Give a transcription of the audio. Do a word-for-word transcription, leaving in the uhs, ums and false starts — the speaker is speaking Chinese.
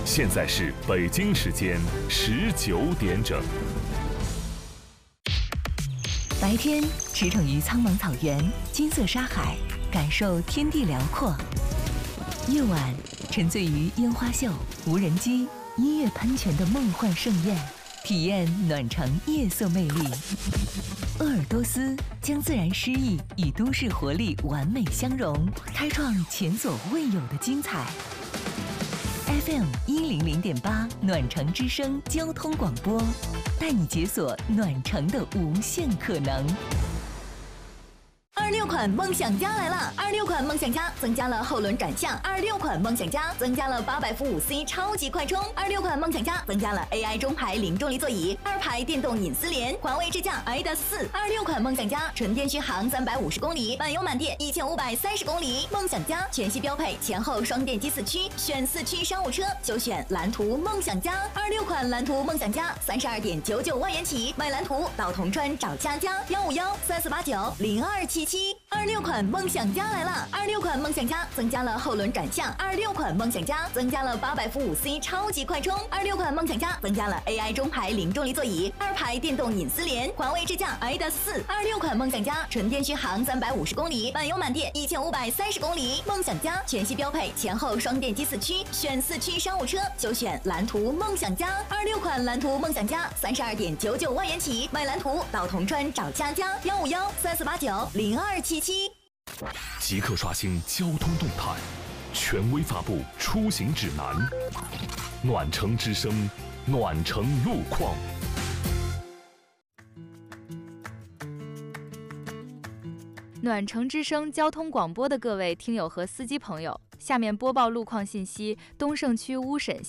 现在是北京时间十九点整。 白天驰骋于苍茫草原、金色沙海，感受天地辽阔；夜晚沉醉于烟花秀、无人机、音乐喷泉的梦幻盛宴，体验暖城夜色魅力。鄂尔多斯将自然诗意与都市活力完美相融，开创前所未有的精彩。F M 一零零点八暖城之声交通广播，带你解锁暖城的无限可能。二六款梦想家来了！二六款梦想家增加了后轮转向，二六款梦想家增加了八百伏五 C 超级快充，二六款梦想家增加了 A I 中排零重力座椅，二排电动隐私联，环卫智驾 i D A 四。二六款梦想家纯电续航三百五十公里，满油满电一千五百三十公里。梦想家全系标配前后双电机四驱，选四驱商务车就选蓝图梦想家。二六款蓝图梦想家三十二点九九万元起，买蓝图到铜川找佳佳幺五幺三四八九零二七七。二六款梦想家来了！二六款梦想家增加了后轮转向，二六款梦想家增加了八百伏五 C 超级快充，二六款梦想家增加了 A I 中排零重力座椅，二排电动隐私联，环卫智驾 i D A 四。二六款梦想家纯电续航三百五十公里，满油满电一千五百三十公里。梦想家全系标配前后双电机四驱，选四驱商务车就选蓝图梦想家。二六款蓝图梦想家三十二点九九万元起，买蓝图到铜川找佳佳幺五幺三四八九零二七七。 即刻刷新交通动态，权威发布出行指南。暖城之声，暖城路况。 暖城之声交通广播的各位听友和司机朋友，下面播报路况信息：东胜区乌沈